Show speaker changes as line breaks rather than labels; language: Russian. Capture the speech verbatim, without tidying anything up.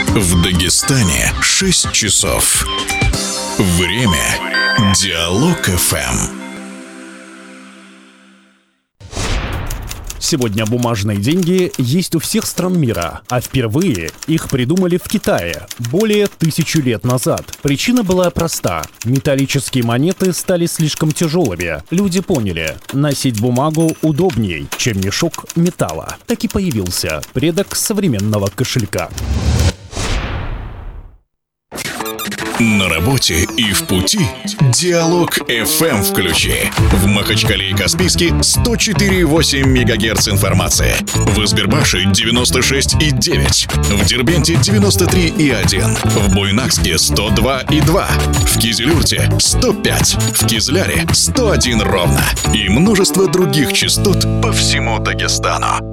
В Дагестане шесть часов. Время Диалог эф эм.
Сегодня бумажные деньги есть у всех стран мира, а впервые их придумали в Китае более тысячи лет назад. Причина была проста. Металлические монеты стали слишком тяжелыми. Люди поняли, носить бумагу удобней, чем мешок металла. Так и появился предок современного кошелька.
На работе и в пути Диалог эф эм включи. В Махачкале и Каспийске сто четыре и восемь мегагерц информации. В Избербаше девяносто шесть и девять. В Дербенте девяносто три и один. В Буйнакске сто два и два. В Кизилюрте сто пять. В Кизляре сто один ровно. И множество других частот по всему Дагестану.